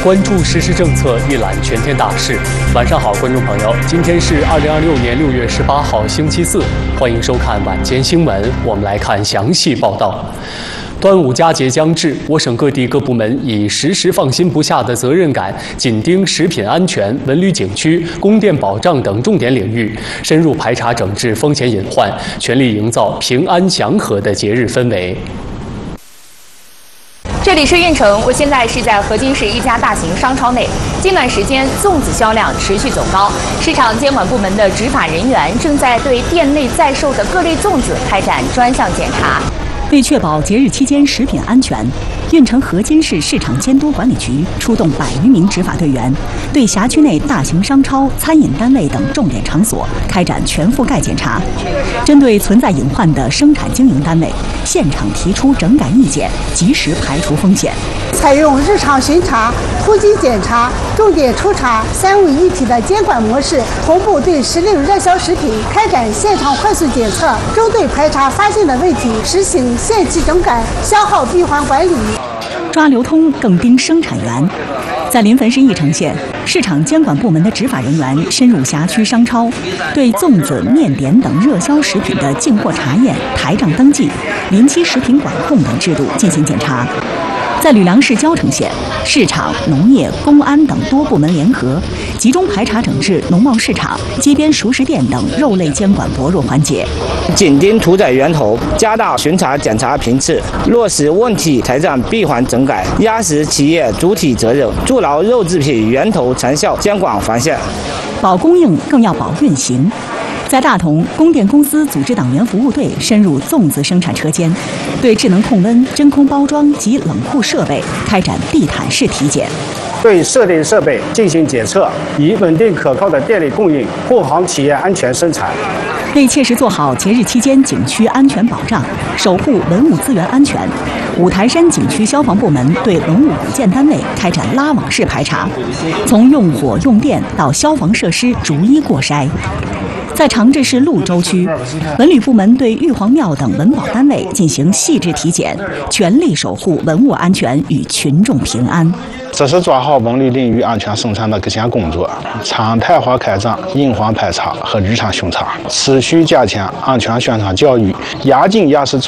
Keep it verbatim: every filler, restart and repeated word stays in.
关注实时政策，一览全天大事。晚上好，观众朋友，今天是二零二六年六月十八号，星期四，欢迎收看晚间新闻。我们来看详细报道。端午佳节将至，我省各地各部门以时时放心不下的责任感，紧盯食品安全、文旅景区、供电保障等重点领域，深入排查整治风险隐患，全力营造平安祥和的节日氛围。 这里是运城，我现在是在河津市一家大型商超内。近段时间，粽子销量持续走高，市场监管部门的执法人员正在对店内在售的各类粽子开展专项检查。 为确保节日期间食品安全，运城河津市市场监督管理局出动百余名执法队员，对辖区内大型商超、餐饮单位等重点场所开展全覆盖检查。针对存在隐患的生产经营单位，现场提出整改意见，及时排除风险。 采用日常巡查、突击检查、重点抽查三位一体的监管模式，同步对时令热销食品开展现场快速检测，针对排查发现的问题实行限期整改、消耗闭环管理。 抓流通更盯生产源。在临汾市翼城县，市场监管部门的执法人员深入辖区商超，对粽子、面点等热销食品的进货查验、台账登记、临期食品管控等制度进行检查。在吕梁市蕉城县，市场、农业、公安等多部门联合，集中排查整治农贸市场、街边熟食店等肉类监管薄弱环节， 紧盯屠宰源头，加大巡查检查频次，落实问题台账闭环整改，压实企业主体责任，筑牢肉制品源头长效监管防线。 保供应更要保运行。在大同，供电公司组织党员服务队深入粽子生产车间，对智能控温、真空包装及冷库设备开展地毯式体检， 对设定设备进行检测，以稳定可靠的电力供应，护航企业安全生产。 为切实做好节日期间景区安全保障，守护文物资源安全，五台山景区消防部门对文物古建单位开展拉网式排查，从用火用电到消防设施逐一过筛。在长治市潞州区，文旅部门对玉皇庙等文保单位进行细致体检，全力守护文物安全与群众平安。 这是做好文旅领域安全生产的各项工作，常态化开展隐患排查和日常巡查，持续加强安全宣传教育，压紧压实